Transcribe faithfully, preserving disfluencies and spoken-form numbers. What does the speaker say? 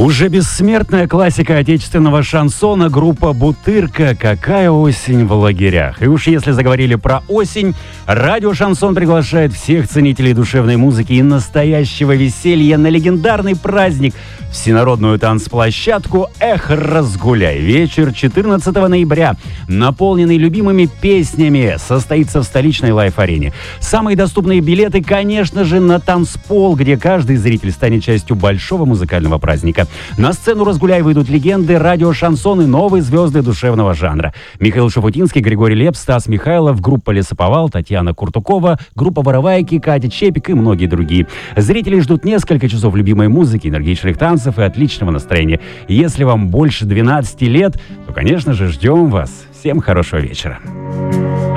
Уже бессмертная классика отечественного шансона, группа «Бутырка». Какая осень в лагерях. И уж если заговорили про осень, радио «Шансон» приглашает всех ценителей душевной музыки и настоящего веселья на легендарный праздник — всенародную танцплощадку «Эх, разгуляй». Вечер четырнадцатого ноября, наполненный любимыми песнями, состоится в столичной лайф-арене. Самые доступные билеты, конечно же, на танцпол, где каждый зритель станет частью большого музыкального праздника. На сцену «Разгуляй» выйдут легенды радио «Шансон» и новые звезды душевного жанра. Михаил Шафутинский, Григорий Лепс, Стас Михайлов, группа «Лесоповал», Татьяна Куртукова, группа «Воровайки», Катя Чепик и многие другие. Зрители ждут несколько часов любимой музыки, энергичных танцев и отличного настроения. Если вам больше двенадцати лет, то, конечно же, ждем вас. Всем хорошего вечера.